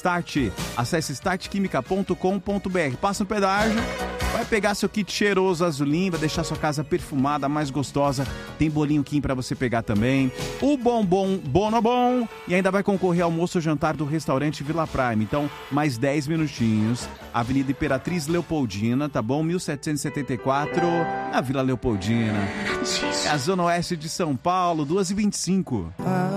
Start. Acesse startquimica.com.br. Passa no pedágio, vai pegar seu kit cheiroso Azulim, vai deixar sua casa perfumada, mais gostosa. Tem bolinho Kim pra você pegar também. O bombom Bonobom. E ainda vai concorrer ao almoço ou jantar do restaurante Vila Prime. Então, mais 10 minutinhos. Avenida Imperatriz Leopoldina, tá bom? 1774, na Vila Leopoldina. É a Zona Oeste de São Paulo, 2h25.